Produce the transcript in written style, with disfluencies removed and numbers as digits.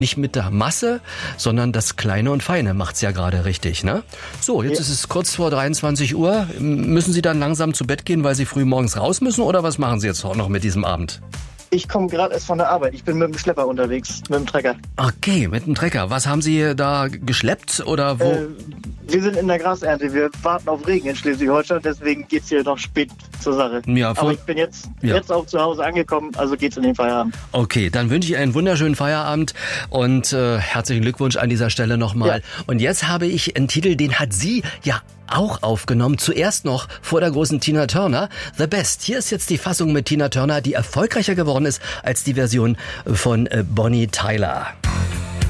Nicht mit der Masse, sondern das Kleine und Feine macht's ja gerade richtig, ne? So, jetzt ist es kurz vor 23 Uhr. Müssen Sie dann langsam zu Bett gehen, weil Sie früh morgens raus müssen? Oder was machen Sie jetzt noch mit diesem Abend? Ich komme gerade erst von der Arbeit. Ich bin mit dem Schlepper unterwegs, mit dem Trecker. Okay, mit dem Trecker. Was haben Sie da geschleppt oder wo? Wir sind in der Grasernte. Wir warten auf Regen in Schleswig-Holstein. Deswegen geht's hier noch spät zur Sache. Ja, aber ich bin jetzt auch zu Hause angekommen. Also geht's in den Feierabend. Okay, dann wünsche ich einen wunderschönen Feierabend und herzlichen Glückwunsch an dieser Stelle nochmal. Ja. Und jetzt habe ich einen Titel, den hat sie ja auch aufgenommen. Zuerst noch vor der großen Tina Turner. The Best. Hier ist jetzt die Fassung mit Tina Turner, die erfolgreicher geworden ist als die Version von Bonnie Tyler.